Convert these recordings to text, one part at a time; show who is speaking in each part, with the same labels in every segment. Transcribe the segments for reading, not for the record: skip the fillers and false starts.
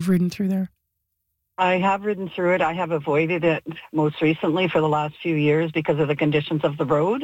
Speaker 1: you've ridden through there?
Speaker 2: I have ridden through it. I have avoided it most recently for the last few years because of the conditions of the road.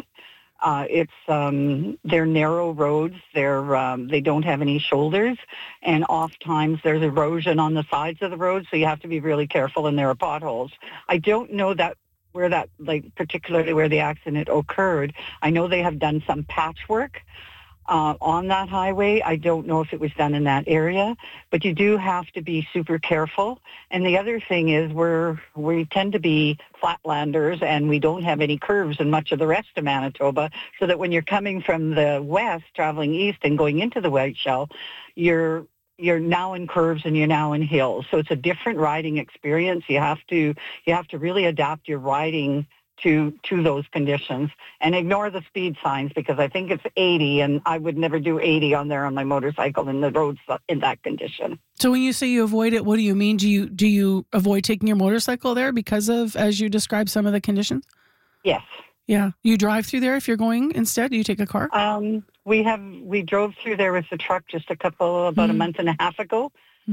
Speaker 2: They're narrow roads. They don't have any shoulders, and oftentimes there's erosion on the sides of the road, so you have to be really careful, and there are potholes. I don't know particularly where the accident occurred. I know they have done some patchwork on that highway. I don't know if it was done in that area, but you do have to be super careful. And the other thing is we tend to be flatlanders, and we don't have any curves in much of the rest of Manitoba, so that when you're coming from the west, traveling east and going into the Whiteshell, you're now in curves and you're now in hills. So it's a different riding experience. You have to really adapt your riding to those conditions and ignore the speed signs, because I think it's 80, and I would never do 80 on there on my motorcycle in the roads in that condition.
Speaker 1: So when you say you avoid it, what do you mean? Do you avoid taking your motorcycle there because of, as you described, some of the conditions?
Speaker 2: Yes.
Speaker 1: Yeah. You drive through there if you're going instead? Do you take a car?
Speaker 2: We drove through there with the truck just about a month and a half ago.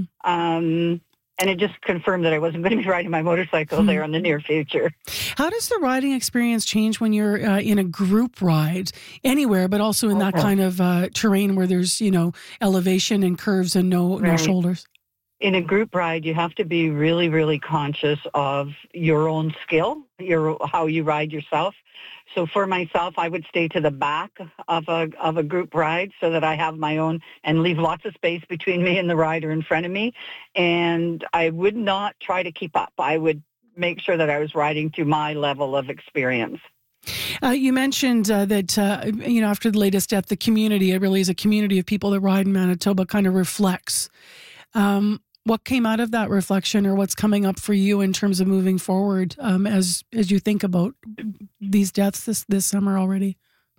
Speaker 2: And it just confirmed that I wasn't going to be riding my motorcycle there in the near future.
Speaker 1: How does the riding experience change when you're in a group ride anywhere, but also in that kind of terrain where there's, elevation and curves and no shoulders?
Speaker 2: In a group ride, you have to be really, really conscious of your own skill, how you ride yourself. So for myself, I would stay to the back of a group ride so that I have my own and leave lots of space between me and the rider in front of me. And I would not try to keep up. I would make sure that I was riding to my level of experience.
Speaker 1: You mentioned that, after the latest death, the community, it really is a community of people that ride in Manitoba, kind of reflects. What came out of that reflection, or what's coming up for you in terms of moving forward as you think about these deaths this summer already?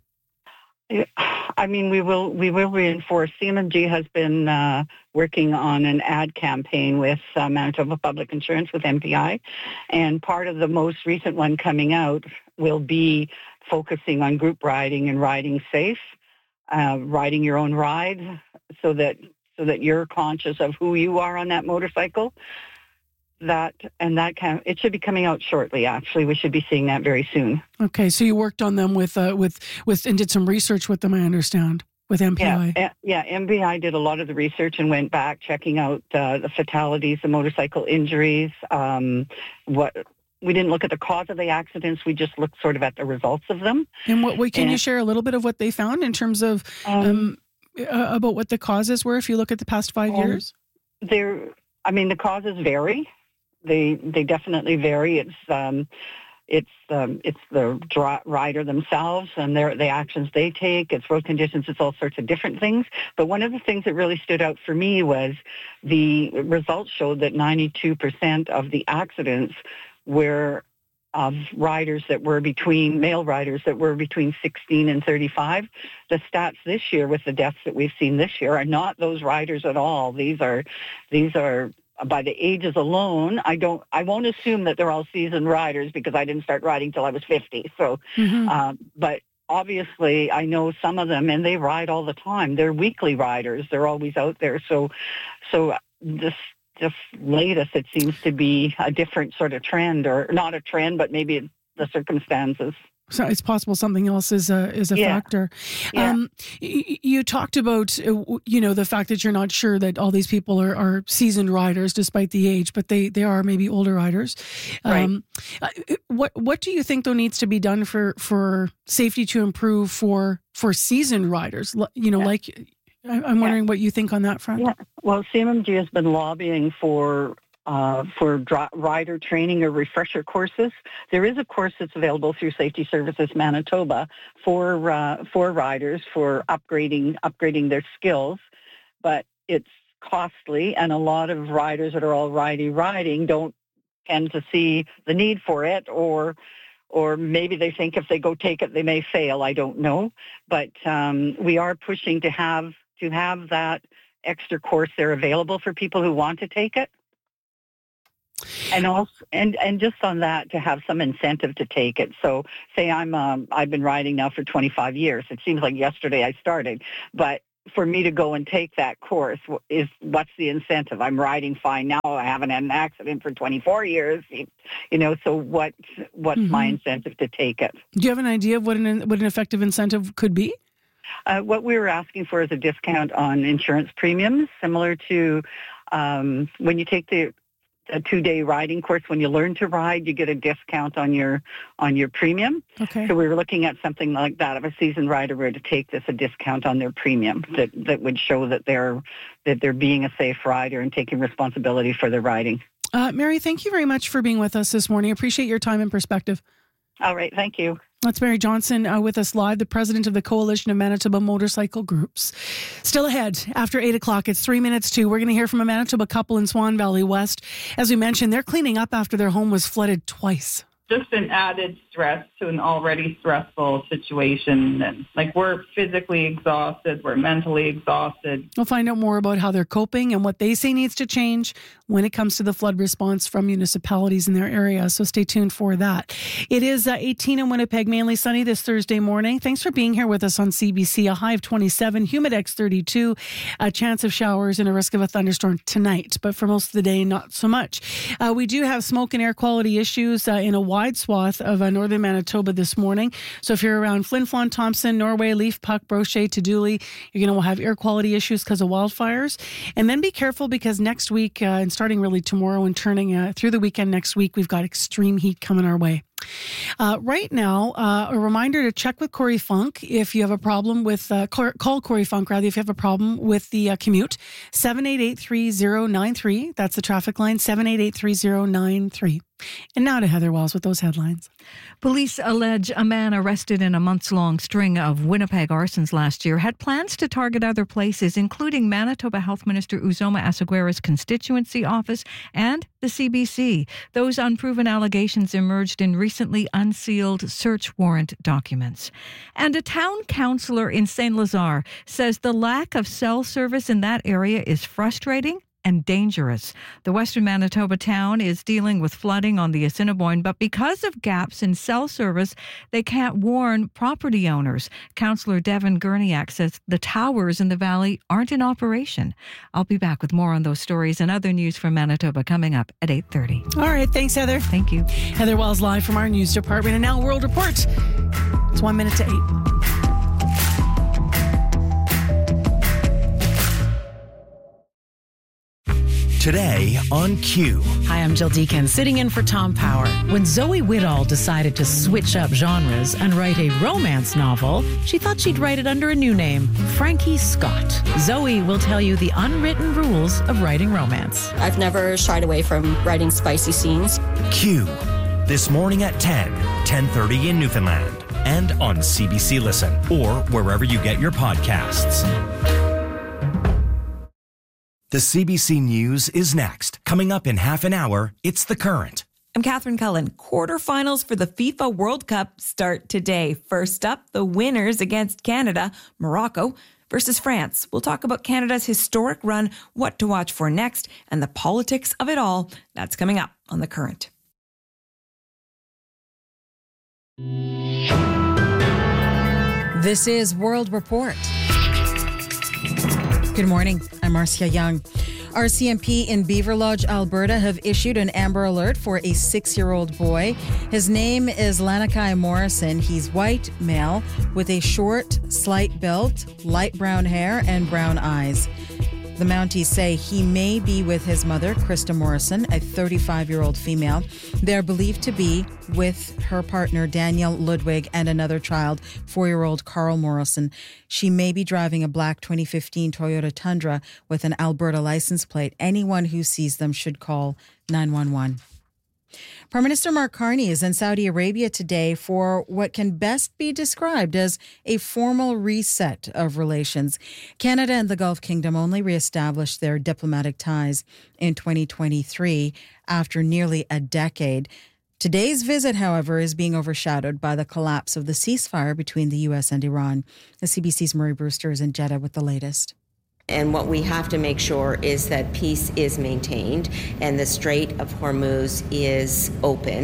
Speaker 2: I mean, we will reinforce. CMMG has been working on an ad campaign with Manitoba Public Insurance with MPI, and part of the most recent one coming out will be focusing on group riding and riding safe, riding your own ride, so that you're conscious of who you are on that motorcycle. It should be coming out shortly. Actually, we should be seeing that very soon.
Speaker 1: Okay, so you worked on them with and did some research with them, I understand, with MPI.
Speaker 2: Yeah, MPI did a lot of the research and went back checking out the fatalities, the motorcycle injuries. We didn't look at the cause of the accidents. We just looked sort of at the results of them.
Speaker 1: And can you share a little bit of what they found in terms of about what the causes were if you look at the past 5 years?
Speaker 2: The causes vary. They definitely vary. It's the rider themselves and the actions they take. It's road conditions. It's all sorts of different things. But one of the things that really stood out for me was the results showed that 92% of the accidents were of male riders that were between 16 and 35. The stats this year with the deaths that we've seen this year are not those riders at all. These are by the ages alone. I won't assume that they're all seasoned riders because I didn't start riding till I was 50. So, but obviously I know some of them, and they ride all the time. They're weekly riders. They're always out there. So this latest, it seems to be a different sort of trend, or not a trend, but maybe the circumstances.
Speaker 1: So it's possible something else is a factor.
Speaker 2: Yeah.
Speaker 1: You talked about, the fact that you're not sure that all these people are seasoned riders despite the age, but they are maybe older riders.
Speaker 2: Right.
Speaker 1: What do you think, though, needs to be done for safety to improve for seasoned riders? I'm wondering what you think on that front.
Speaker 2: Yeah. Well, CMMG has been lobbying for rider training or refresher courses. There is a course that's available through Safety Services Manitoba for riders for upgrading their skills, but it's costly, and a lot of riders that are already riding don't tend to see the need for it, or maybe they think if they go take it, they may fail. I don't know, but we are pushing to have that extra course there available for people who want to take it. And also, and just on that, to have some incentive to take it. So, say I've been riding now for 25 years. It seems like yesterday I started, but for me to go and take that course what's the incentive? I'm riding fine now. haven't had an accident for 24 years. So what's my incentive to take it?
Speaker 1: Do you have an idea of what an effective incentive could be?
Speaker 2: What we were asking for is a discount on insurance premiums, similar to when you take a 2-day riding course. When you learn to ride, you get a discount on your premium.
Speaker 1: Okay.
Speaker 2: So we were looking at something like that. If a seasoned rider were to take this, a discount on their premium that would show that they're being a safe rider and taking responsibility for their riding.
Speaker 1: Mary, thank you very much for being with us this morning. Appreciate your time and perspective.
Speaker 2: All right. Thank you.
Speaker 1: That's Mary Johnson with us live, the president of the Coalition of Manitoba Motorcycle Groups. Still ahead, after 8 o'clock, it's 3 minutes to. We're going to hear from a Manitoba couple in Swan Valley West. As we mentioned, they're cleaning up after their home was flooded twice.
Speaker 3: Just an added stress to an already stressful situation. And we're physically exhausted, we're mentally exhausted.
Speaker 1: We'll find out more about how they're coping and what they say needs to change when it comes to the flood response from municipalities in their area. So stay tuned for that. It is 18 in Winnipeg, mainly sunny this Thursday morning. Thanks for being here with us on CBC. A high of 27, Humidex 32, a chance of showers and a risk of a thunderstorm tonight. But for most of the day, not so much. We do have smoke and air quality issues in a wide swath of northern Manitoba this morning. So if you're around Flin Flon, Thompson, Norway, Leaf, Puck, Brochet, Taduli, you're going to have air quality issues because of wildfires. And then be careful because next week, and starting really tomorrow and turning through the weekend next week, we've got extreme heat coming our way. Right now, a reminder to check with Corey Funk if you have a problem with, call Corey Funk rather if you have a problem with the commute. 788-3093. That's the traffic line, 788-3093. And now to Heather Wells with those headlines.
Speaker 4: Police allege a man arrested in a months-long string of Winnipeg arsons last year had plans to target other places, including Manitoba Health Minister Uzoma Asseguera's constituency office and the CBC. Those unproven allegations emerged in recently unsealed search warrant documents. And a town councillor in St. Lazare says the lack of cell service in that area is frustrating and dangerous. The Western Manitoba town is dealing with flooding on the Assiniboine, but because of gaps in cell service, they can't warn property owners. Councillor Devin Gurniak says the towers in the valley aren't in operation. I'll be back with more on those stories and other news from Manitoba coming up at 8:30.
Speaker 1: All right, thanks, Heather.
Speaker 4: Thank you.
Speaker 1: Heather Wells live from our news department. And now World Report. It's 1 minute to 8.
Speaker 5: Today on Q.
Speaker 6: Hi, I'm Jill Deacon, sitting in for Tom Power. When Zoe Whittall decided to switch up genres and write a romance novel, she thought she'd write it under a new name, Frankie Scott. Zoe will tell you the unwritten rules of writing romance.
Speaker 7: I've never shied away from writing spicy scenes.
Speaker 5: Q. This morning at 10:30 in Newfoundland, and on CBC Listen, or wherever you get your podcasts. The CBC News is next. Coming up in half an hour, it's The Current.
Speaker 8: I'm Catherine Cullen. Quarterfinals for the FIFA World Cup start today. First up, the winners against Canada, Morocco versus France. We'll talk about Canada's historic run, what to watch for next, and the politics of it all. That's coming up on The Current.
Speaker 6: This is World Report. Good morning. I'm Marcia Young. RCMP in Beaver Lodge, Alberta have issued an Amber Alert for a 6-year-old boy. His name is Lanakai Morrison. He's white, male, with a short, slight build, light brown hair, and brown eyes. The Mounties say he may be with his mother, Krista Morrison, a 35-year-old female. They're believed to be with her partner, Danielle Ludwig, and another child, 4-year-old Carl Morrison. She may be driving a black 2015 Toyota Tundra with an Alberta license plate. Anyone who sees them should call 911. Prime Minister Mark Carney is in Saudi Arabia today for what can best be described as a formal reset of relations. Canada and the Gulf Kingdom only reestablished their diplomatic ties in 2023 after nearly a decade. Today's visit, however, is being overshadowed by the collapse of the ceasefire between the U.S. and Iran. The CBC's Murray Brewster is in Jeddah with the latest.
Speaker 9: And what we have to make sure is that peace is maintained and the Strait of Hormuz is open.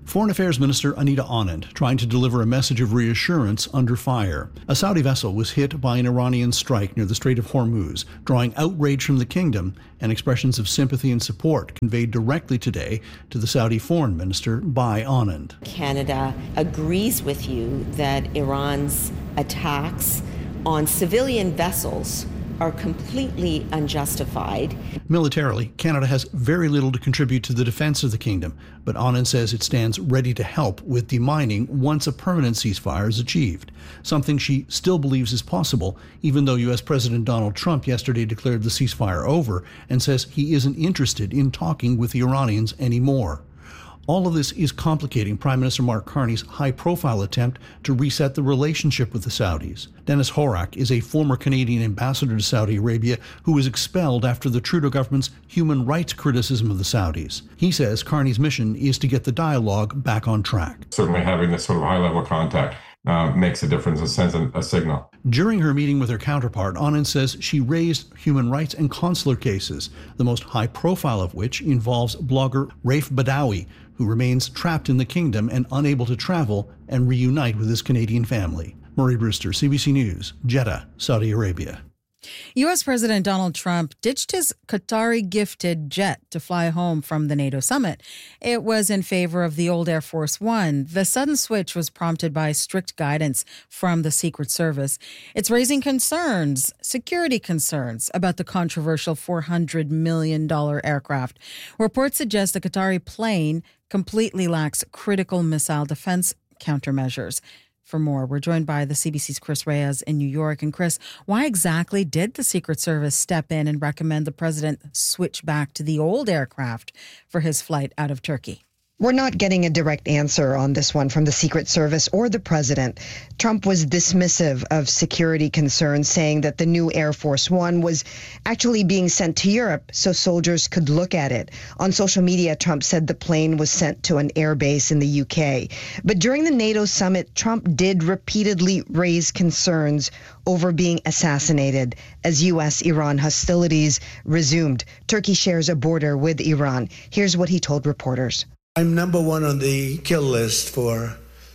Speaker 10: Foreign Affairs Minister Anita Anand trying to deliver a message of reassurance under fire. A Saudi vessel was hit by an Iranian strike near the Strait of Hormuz, drawing outrage from the kingdom and expressions of sympathy and support conveyed directly today to the Saudi Foreign Minister by Anand.
Speaker 9: Canada agrees with you that Iran's attacks on civilian vessels are completely unjustified.
Speaker 10: Militarily, Canada has very little to contribute to the defense of the kingdom, but Anand says it stands ready to help with demining once a permanent ceasefire is achieved, something she still believes is possible, even though U.S. President Donald Trump yesterday declared the ceasefire over and says he isn't interested in talking with the Iranians anymore. All of this is complicating Prime Minister Mark Carney's high-profile attempt to reset the relationship with the Saudis. Dennis Horak is a former Canadian ambassador to Saudi Arabia who was expelled after the Trudeau government's human rights criticism of the Saudis. He says Carney's mission is to get the dialogue back on track.
Speaker 11: Certainly having this sort of high-level contact makes a difference and sends a signal.
Speaker 10: During her meeting with her counterpart, Anand says she raised human rights and consular cases, the most high-profile of which involves blogger Raif Badawi, who remains trapped in the kingdom and unable to travel and reunite with his Canadian family. Murray Brewster, CBC News, Jeddah, Saudi Arabia.
Speaker 6: U.S. President Donald Trump ditched his Qatari-gifted jet to fly home from the NATO summit. It was in favor of the old Air Force One. The sudden switch was prompted by strict guidance from the Secret Service. It's raising concerns, security concerns, about the controversial $400 million aircraft. Reports suggest the Qatari plane completely lacks critical missile defense countermeasures. For more, we're joined by the CBC's Chris Reyes in New York. And Chris, why exactly did the Secret Service step in and recommend the president switch back to the old aircraft for his flight out of Turkey?
Speaker 12: We're not getting a direct answer on this one from the Secret Service or the president. Trump was dismissive of security concerns, saying that the new Air Force One was actually being sent to Europe so soldiers could look at it. On social media, Trump said the plane was sent to an air base in the UK. But during the NATO summit, Trump did repeatedly raise concerns over being assassinated as U.S.-Iran hostilities resumed. Turkey shares a border with Iran. Here's what he told reporters.
Speaker 13: I'm number one on the kill list for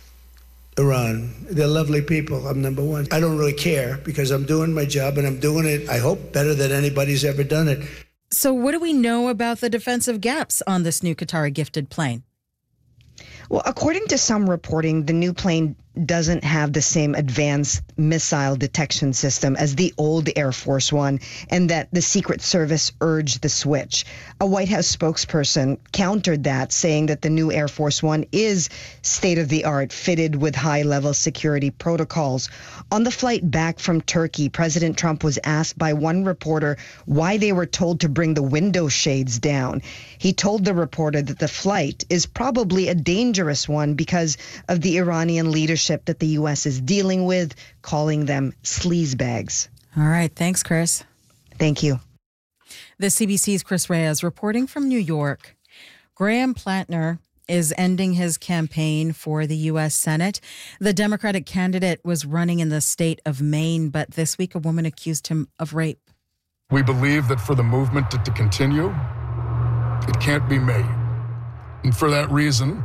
Speaker 13: Iran. They're lovely people. I'm number one. I don't really care because I'm doing my job and I'm doing it, I hope, better than anybody's ever done it.
Speaker 6: So what do we know about the defensive gaps on this new Qatari-gifted plane?
Speaker 12: Well, according to some reporting, the new plane doesn't have the same advanced missile detection system as the old Air Force One, and that the Secret Service urged the switch. A White House spokesperson countered that, saying that the new Air Force One is state-of-the-art, fitted with high-level security protocols. On the flight back from Turkey, President Trump was asked by one reporter why they were told to bring the window shades down. He told the reporter that the flight is probably a dangerous one because of the Iranian leadership that the U.S. is dealing with, calling them sleazebags.
Speaker 6: All right. Thanks, Chris.
Speaker 12: Thank you.
Speaker 6: The CBC's Chris Reyes reporting from New York. Graham Plattner is ending his campaign for the U.S. Senate. The Democratic candidate was running in the state of Maine, but this week a woman accused him of rape.
Speaker 14: We believe that for the movement to continue, it can't be made. And for that reason,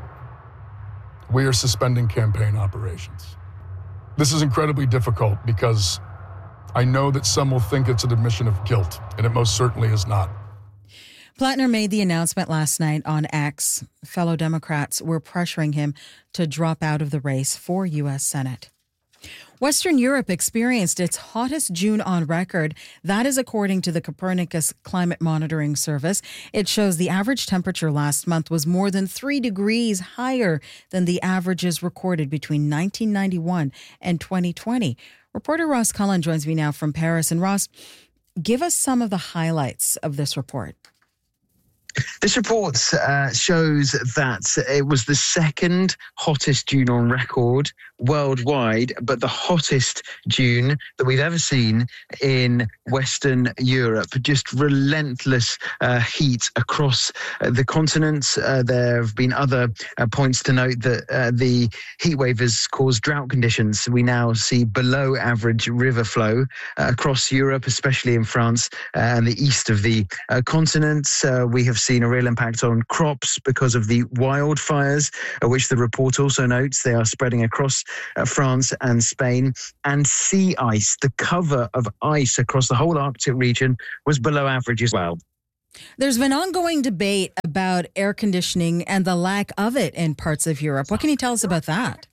Speaker 14: we are suspending campaign operations. This is incredibly difficult because I know that some will think it's an admission of guilt, and it most certainly is not.
Speaker 6: Plattner made the announcement last night on X. Fellow Democrats were pressuring him to drop out of the race for U.S. Senate. Western Europe experienced its hottest June on record. That is according to the Copernicus Climate Monitoring Service. It shows the average temperature last month was more than 3 degrees higher than the averages recorded between 1991 and 2020. Reporter Ross Cullen joins me now from Paris. And Ross, give us some of the highlights of this report.
Speaker 15: This report shows that it was the second hottest June on record worldwide, but the hottest June that we've ever seen in Western Europe. Just relentless heat across the continent. There have been other points to note that the heat wave has caused drought conditions. We now see below average river flow across Europe, especially in France and the east of the continent. We have seen a real impact on crops because of the wildfires, which the report also notes they are spreading across France and Spain. And sea ice, the cover of ice across the whole Arctic region was below average as well.
Speaker 6: There's been ongoing debate about air conditioning and the lack of it in parts of Europe. What can you tell us about that?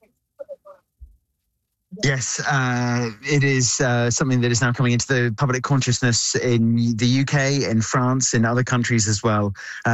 Speaker 15: Yes, it is something that is now coming into the public consciousness in the UK, in France, in other countries as well.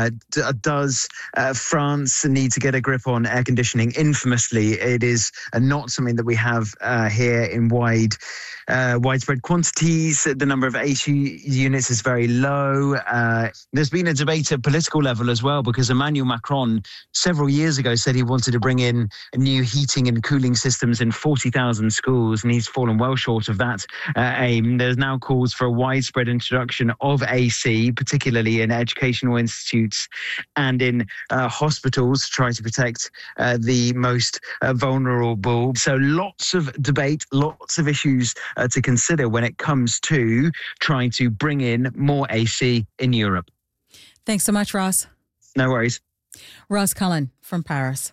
Speaker 15: Does France need to get a grip on air conditioning? Infamously, it is not something that we have here in widespread quantities. The number of AC units is very low. There's been a debate at political level as well, because Emmanuel Macron several years ago said he wanted to bring in new heating and cooling systems in 40,000 schools, and he's fallen well short of that aim. There's now calls for a widespread introduction of AC, particularly in educational institutes and in hospitals, to try to protect the most vulnerable. So lots of debate, lots of issues to consider when it comes to trying to bring in more AC in Europe.
Speaker 6: Thanks so much, Ross.
Speaker 15: No worries.
Speaker 6: Ross Cullen from Paris.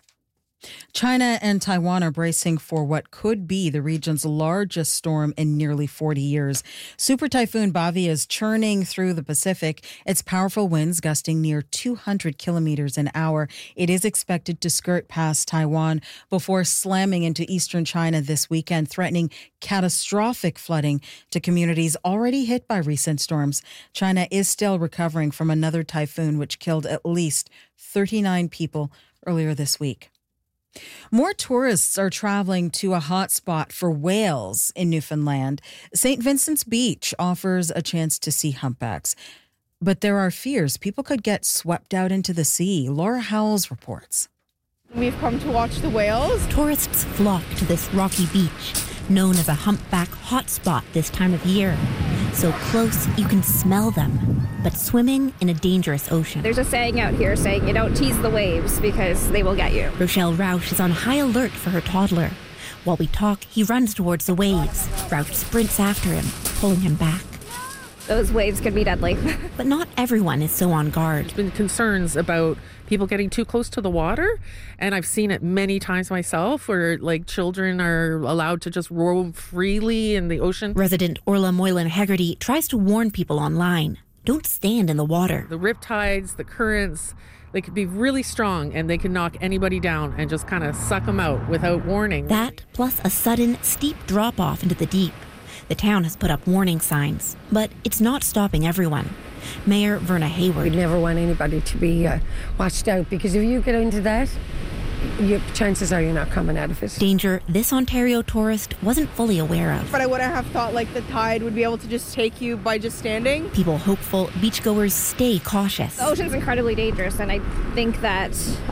Speaker 6: China and Taiwan are bracing for what could be the region's largest storm in nearly 40 years. Super Typhoon Bavi is churning through the Pacific, its powerful winds gusting near 200 kilometers an hour. It is expected to skirt past Taiwan before slamming into eastern China this weekend, threatening catastrophic flooding to communities already hit by recent storms. China is still recovering from another typhoon which killed at least 39 people earlier this week. More tourists are traveling to a hotspot for whales in Newfoundland. St. Vincent's Beach offers a chance to see humpbacks. But there are fears people could get swept out into the sea. Laura Howells reports.
Speaker 16: We've come to watch the whales.
Speaker 17: Tourists flock to this rocky beach, known as a humpback hotspot this time of year. So close you can smell them, but swimming in a dangerous ocean.
Speaker 18: There's a saying out here saying you don't tease the waves because they will get you.
Speaker 17: Rochelle Rausch is on high alert for her toddler. While we talk, he runs towards the waves. Rausch sprints after him, pulling him back.
Speaker 18: Those waves can be deadly.
Speaker 17: But not everyone is so on guard.
Speaker 19: There's been concerns about people getting too close to the water, and I've seen it many times myself where children are allowed to just roam freely in the ocean.
Speaker 17: Resident Orla Moylan Hegarty tries to warn people online. Don't stand in the water.
Speaker 19: The riptides, the currents, they could be really strong and they can knock anybody down and just kind of suck them out without warning.
Speaker 17: That plus a sudden steep drop off into the deep. The town has put up warning signs, but it's not stopping everyone. Mayor Verna Hayward.
Speaker 20: We'd never want anybody to be watched out, because if you get into that, chances are you're not coming out of it.
Speaker 17: Danger this Ontario tourist wasn't fully aware of.
Speaker 16: But I wouldn't have thought the tide would be able to just take you by just standing.
Speaker 17: People hopeful, beachgoers stay cautious.
Speaker 18: The ocean's incredibly dangerous, and I think that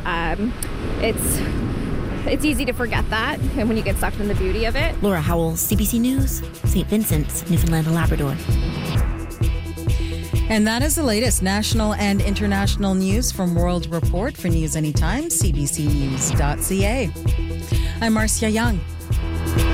Speaker 18: it's easy to forget that, and when you get sucked in the beauty of it.
Speaker 17: Laura Howells, CBC News, St. Vincent's, Newfoundland and Labrador.
Speaker 6: And that is the latest national and international news from World Report. For News Anytime, cbcnews.ca. I'm Marcia Young.